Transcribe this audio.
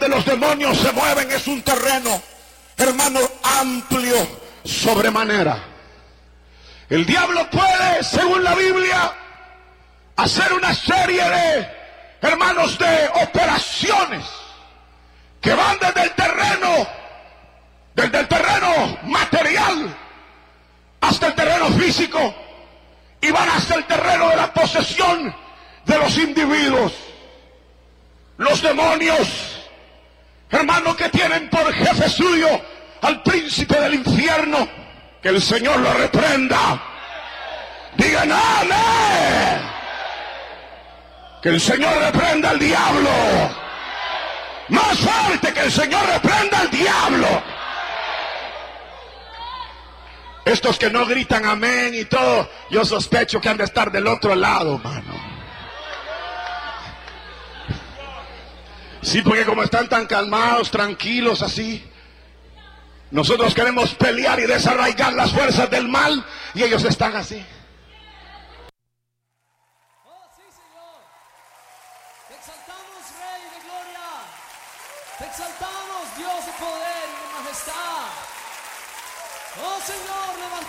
donde los demonios se mueven es un terreno, hermano, amplio sobremanera. El diablo puede, según la Biblia, hacer una serie de, hermanos, de operaciones que van desde el terreno material hasta el terreno físico y van hasta el terreno de la posesión de los individuos. Los demonios, hermano, que tienen por jefe suyo al príncipe del infierno, que el Señor lo reprenda. Digan amén. Que el Señor reprenda al diablo. Más fuerte, que el Señor reprenda al diablo. Estos que no gritan amén y todo, yo sospecho que han de estar del otro lado, mano. Sí, porque como están tan calmados, tranquilos así, nosotros queremos pelear y desarraigar las fuerzas del mal y ellos están así. Oh, sí, Señor. Te exaltamos, Rey de gloria. Te exaltamos, Dios de poder y de majestad. Oh, Señor, levanta.